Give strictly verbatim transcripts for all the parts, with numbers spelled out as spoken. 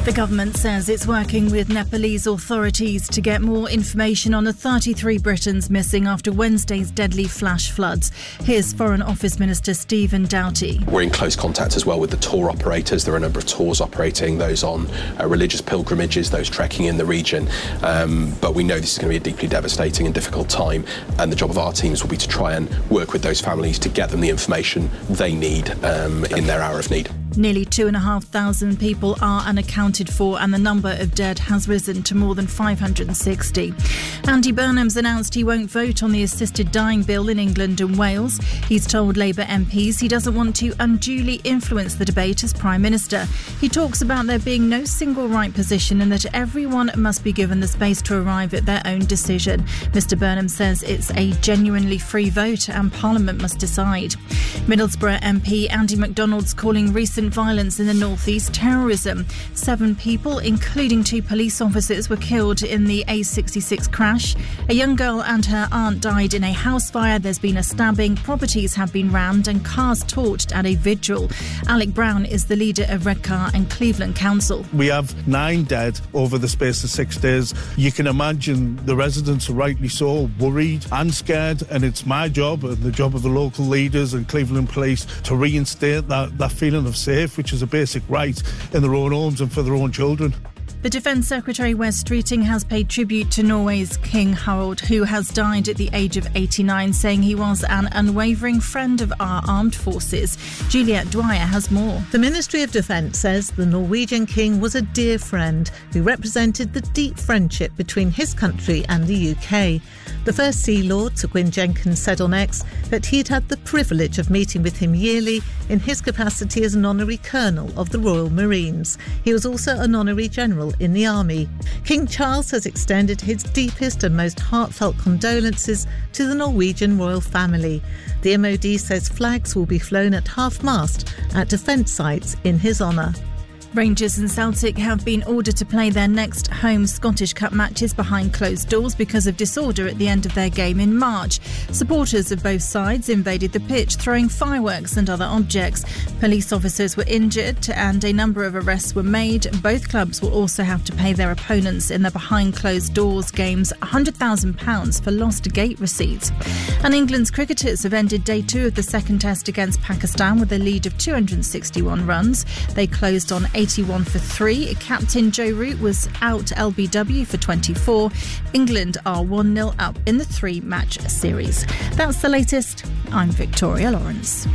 The government says it's working with Nepalese authorities to get more information on the thirty-three Britons missing after Wednesday's deadly flash floods. Here's Foreign Office Minister Stephen Doughty. We're in close contact as well with the tour operators. There are a number of tours operating, those on uh, religious pilgrimages, those trekking in the region. Um, but we know this is going to be a deeply devastating and difficult time, and the job of our teams will be to try and work with those families to get them the information they need um, in their hour of need. Nearly two and a half thousand people are unaccounted for, and the number of dead has risen to more than five hundred sixty. Andy Burnham's announced he won't vote on the assisted dying bill in England and Wales. He's told Labour M Ps he doesn't want to unduly influence the debate as Prime Minister. He talks about there being no single right position and that everyone must be given the space to arrive at their own decision. Mr Burnham says it's a genuinely free vote and Parliament must decide. Middlesbrough M P Andy McDonald's calling recent violence in the northeast terrorism. Seven people, including two police officers, were killed in the A sixty-six crash. A young girl and her aunt died in a house fire. There's been a stabbing, properties have been rammed and cars torched at a vigil. Alec Brown is the leader of Redcar and Cleveland Council. We have nine dead over the space of six days. You can imagine the residents are rightly so worried and scared, and it's my job and the job of the local leaders and Cleveland Police to reinstate that, that feeling of safety, which is a basic right in their own homes and for their own children. The Defence Secretary Wes Streeting has paid tribute to Norway's King Harald, who has died at the age of eighty-nine, saying he was an unwavering friend of our armed forces. Juliette Dwyer has more. The Ministry of Defence says the Norwegian King was a dear friend who represented the deep friendship between his country and the U K. The First Sea Lord, Sir Gwyn Jenkins, said on X that he'd had the privilege of meeting with him yearly in his capacity as an honorary colonel of the Royal Marines. He was also an honorary general in the army. King Charles has extended his deepest and most heartfelt condolences to the Norwegian royal family. The M O D says flags will be flown at half-mast at defence sites in his honour. Rangers and Celtic have been ordered to play their next home Scottish Cup matches behind closed doors because of disorder at the end of their game in March. Supporters of both sides invaded the pitch, throwing fireworks and other objects. Police officers were injured and a number of arrests were made. Both clubs will also have to pay their opponents in the behind closed doors games one hundred thousand pounds for lost gate receipts. And England's cricketers have ended day two of the second test against Pakistan with a lead of two hundred sixty-one runs. They closed on eighty-one for three. Captain Joe Root was out L B W for twenty-four. England are one nil up in the three-match series. That's the latest. I'm Victoria Lawrence.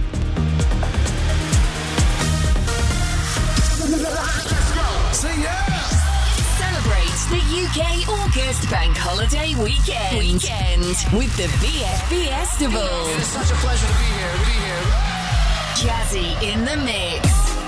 Celebrate the U K August Bank Holiday weekend, weekend with the B F B Festival. It is such a pleasure to be here. To be here. Jazzy in the mix.